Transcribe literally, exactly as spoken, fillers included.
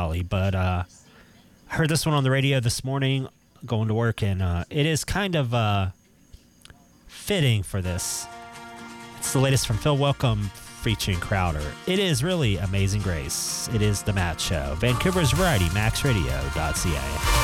golly. But uh, I heard this one on the radio this morning going to work, and uh, it is kind of uh, fitting for this. It's the latest from Phil Wickham featuring Crowder. It is really Amazing Grace. It is the Matt Show. Vancouver's Variety, max radio dot c a.